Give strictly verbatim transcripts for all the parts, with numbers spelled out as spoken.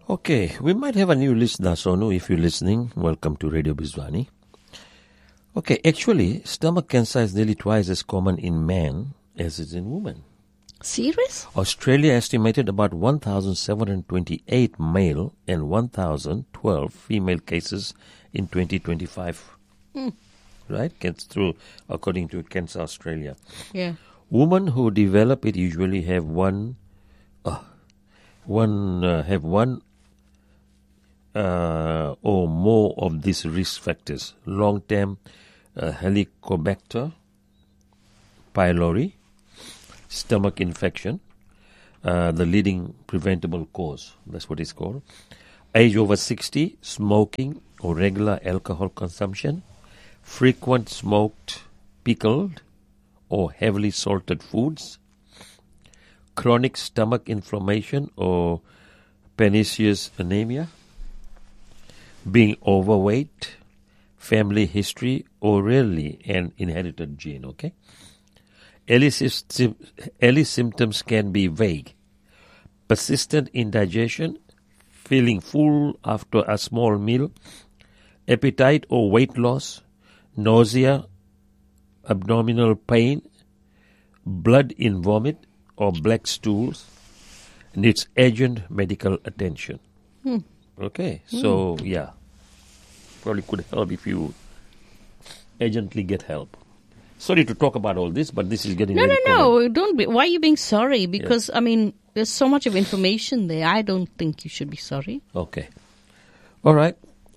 Okay, we might have a new listener, Sonu. If you're listening, welcome to Radio Bizwani. Okay, actually, stomach cancer is nearly twice as common in men as it is in women. Serious? Australia estimated about one thousand seven hundred twenty-eight male and one thousand twelve female cases in twenty twenty-five. Hmm. Right? Gets through, according to Cancer Australia. Yeah. Women who develop it usually have one, uh, one uh, have one uh, or more of these risk factors: long-term uh, Helicobacter pylori, stomach infection, uh, the leading preventable cause. That's what it's called. Age over sixty, smoking or regular alcohol consumption, frequent smoked, pickled, or heavily salted foods, chronic stomach inflammation or pernicious anemia, being overweight, family history, or rarely an inherited gene, okay? Early, sy- early symptoms can be vague, persistent indigestion, feeling full after a small meal, appetite or weight loss, nausea, abdominal pain, blood in vomit or black stools, needs urgent medical attention. Hmm. Okay, so yeah, probably could help if you urgently get help. Sorry to talk about all this, but this is getting No, very no, common. no. Don't be. Why are you being sorry? Because, I mean, there's so much of information there. I don't think you should be sorry. Okay. All right.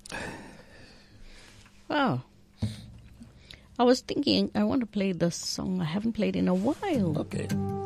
Wow. I was thinking I want to play this song I haven't played in a while. Okay.